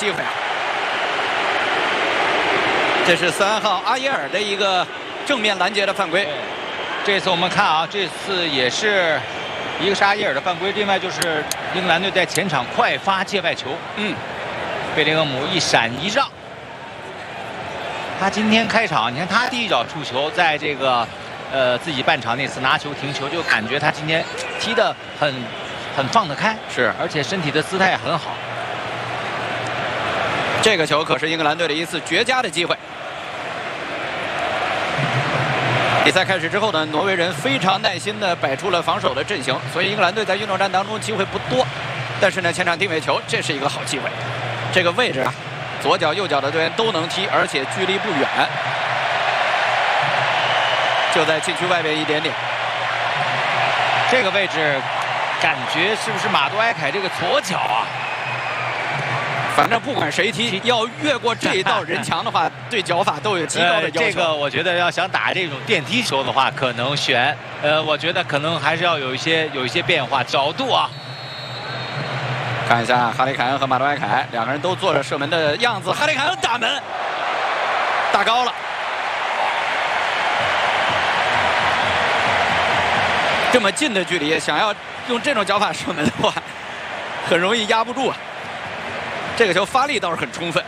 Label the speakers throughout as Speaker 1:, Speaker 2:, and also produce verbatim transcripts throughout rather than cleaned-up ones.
Speaker 1: 机会啊！这是三号阿耶尔的一个正面拦截的犯规。
Speaker 2: 这次我们看啊，这次也是一个是阿耶尔的犯规，另外就是英格兰队在前场快发界外球，
Speaker 1: 嗯，
Speaker 2: 贝林厄姆一闪一让。他今天开场，你看他第一脚触球，在这个呃自己半场那次拿球停球，就感觉他今天踢得很很放得开，
Speaker 1: 是，
Speaker 2: 而且身体的姿态很好。
Speaker 1: 这个球可是英格兰队的一次绝佳的机会。比赛开始之后呢，挪威人非常耐心地摆出了防守的阵型，所以英格兰队在运动战当中机会不多，但是呢，前场定位球这是一个好机会。这个位置啊，左脚右脚的队员都能踢，而且距离不远，就在禁区外边一点点。
Speaker 2: 这个位置，感觉是不是马杜埃凯这个左脚啊？
Speaker 1: 反正不管谁踢，要越过这一道人墙的话，对脚法都有极高的要求。
Speaker 2: 呃、这个我觉得要想打这种电梯球的话，可能选，呃，我觉得可能还是要有一些有一些变化角度啊。
Speaker 1: 看一下哈里凯恩和马杜埃凯两个人都做着射门的样子，哈里凯恩打门，打高了。这么近的距离，想要用这种脚法射门的话，很容易压不住啊。这个球发力倒是很充分，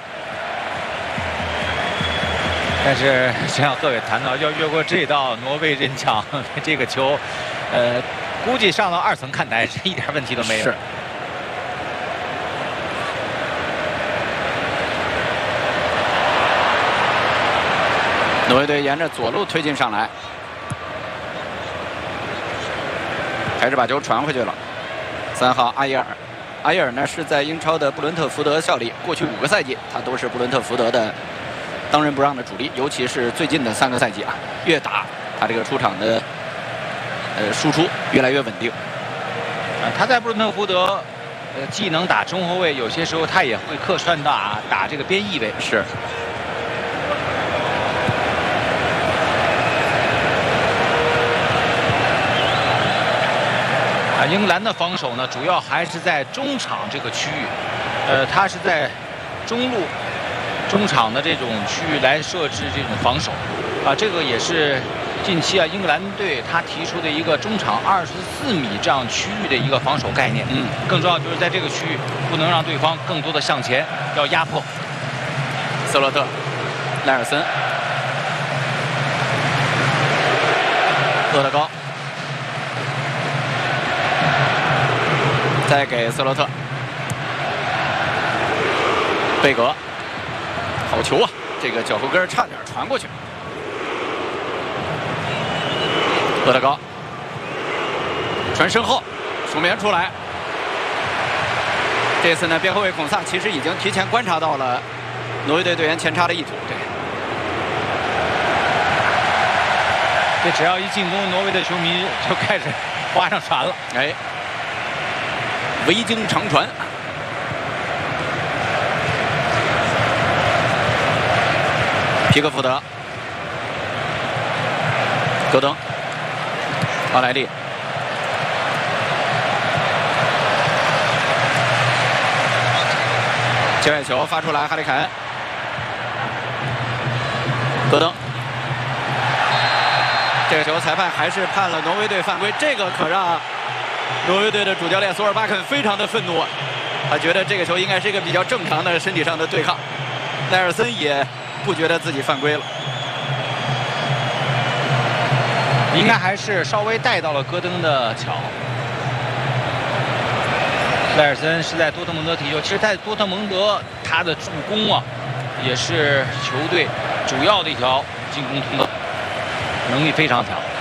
Speaker 2: 但是像各位谈到要越过这道挪威人墙，这个球，呃，估计上到二层看台是一点问题都没有。
Speaker 1: 是。挪威队沿着左路推进上来，还是把球传回去了。三号阿耶尔。阿耶尔呢是在英超的布伦特福德效力，过去五个赛季他都是布伦特福德的当仁不让的主力，尤其是最近的三个赛季啊，越打他这个出场的呃输出越来越稳定。
Speaker 2: 啊，他在布伦特福德，呃，既能打中后卫，有些时候他也会客串打打这个边翼位。
Speaker 1: 是。
Speaker 2: 啊，英格兰的防守呢，主要还是在中场这个区域，呃，他是在中路、中场的这种区域来设置这种防守，啊，这个也是近期啊英格兰队他提出的一个中场二十四米这样区域的一个防守概念。
Speaker 1: 嗯，
Speaker 2: 更重要就是在这个区域不能让对方更多的向前，要压迫。
Speaker 1: 斯洛特、莱尔森、厄德高。再给斯洛特，贝格，好球啊！这个脚后跟差点传过去。厄德高传身后，守门员出来。这次呢，边后卫孔萨其实已经提前观察到了挪威队队员前插的意图。对，
Speaker 2: 这只要一进攻，挪威的球迷就开始划上船了。
Speaker 1: 哎。维京长传，皮克福德、戈登、奥莱利、界外球发出来，哈里凯恩、戈登，这个球裁判还是判了挪威队犯规，这个可让挪威队的主教练索尔巴肯非常的愤怒，他觉得这个球应该是一个比较正常的身体上的对抗。莱尔森也不觉得自己犯规了，
Speaker 2: 应该还是稍微带到了戈登的脚。莱尔森是在多特蒙德踢球，其实在多特蒙德他的助攻啊，也是球队主要的一条进攻通道，能力非常强。